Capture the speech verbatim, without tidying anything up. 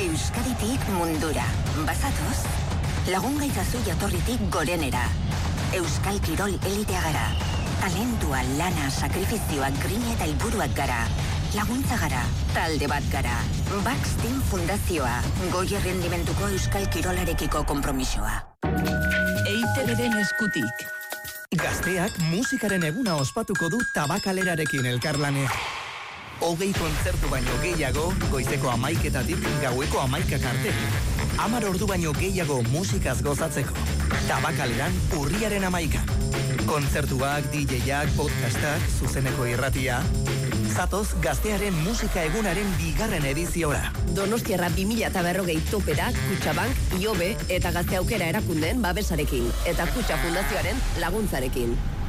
Euskaditik mundura. Bazatoz, lagun gaitzazu jatorritik gorenera. Euskal Kirol elitea gara. Talentua, lana, sakrifizioak, grina eta helburuak gara. Laguntza gara, talde bat gara. Baxteam Fundazioa, goi errendimentuko Euskal Kirolarekiko konpromisoa. E I Te Beren eskutik. Gazteak musikaren eguna ospatuko du Tabakalerarekin elkarlane. Hogei kontzertu baino gehiago, goizeko hamaiketatik gaueko hamaikak arte. Hamar ordu baino gehiago musikaz gozatzeko. Tabakaleran urriaren hamaikan. Kontzertuak, D J-ak, podcastak, zuzeneko irratia. Zatoz gaztearen musika egunaren bigarren ediziora. Donostiarra bi mila berrogei topera, Kutxabank, Iobe eta Gazte Aukera erakundeen babesarekin. Eta Kutxa Fundazioaren laguntzarekin.